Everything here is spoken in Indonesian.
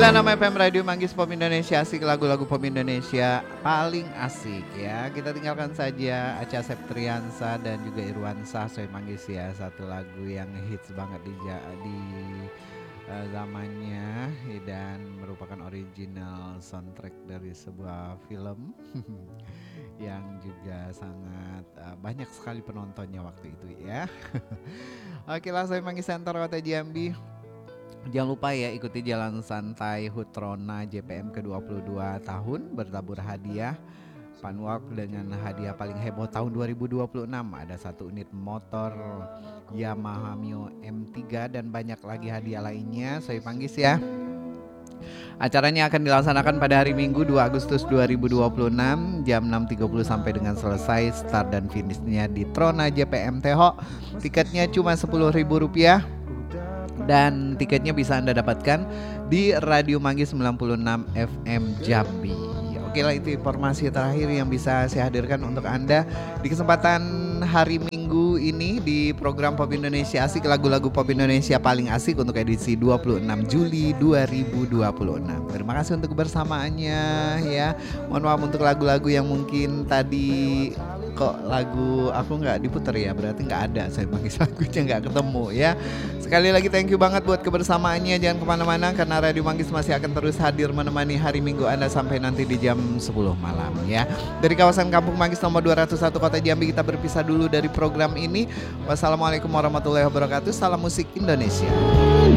FM Radio Manggis Pop Indonesia, asik lagu-lagu pop Indonesia paling asik ya. Kita tinggalkan saja Acha Septriansa dan juga Irwansyah Soy Manggis ya. Satu lagu yang hits banget di zamannya dan merupakan original soundtrack dari sebuah film yang juga sangat banyak sekali penontonnya waktu itu ya. Oke lah, Soy Manggis Center Kota Jambi. Jangan lupa ya ikuti Jalan Santai Hutrona JPM ke-22 tahun, bertabur hadiah Funwalk dengan hadiah paling heboh tahun 2026. Ada 1 unit motor Yamaha Mio M3 dan banyak lagi hadiah lainnya. Saya Panggis ya. Acaranya akan dilaksanakan pada hari Minggu 2 Agustus 2026 jam 6.30 sampai dengan selesai. Start dan finishnya di Trona JPM Teho. Tiketnya cuma Rp10.000 dan tiketnya bisa Anda dapatkan di Radio Manggis 96 FM Jambi. Oke lah, itu informasi terakhir yang bisa saya hadirkan untuk Anda di kesempatan hari Minggu ini di program Pop Indonesia Asik, lagu-lagu Pop Indonesia paling asik untuk edisi 26 Juli 2026. Terima kasih untuk kebersamaannya ya. Mohon maaf untuk lagu-lagu yang mungkin tadi kok lagu aku nggak diputar ya, berarti nggak ada, saya panggil lagunya nggak ketemu ya. Sekali lagi thank you banget buat kebersamaannya. Jangan kemana-mana karena Radio Manggis masih akan terus hadir menemani hari Minggu Anda sampai nanti di jam 10 malam ya. Dari kawasan Kampung Manggis nomor 201 Kota Jambi kita berpisah dulu dari program ini. Wassalamualaikum warahmatullahi wabarakatuh. Salam musik Indonesia.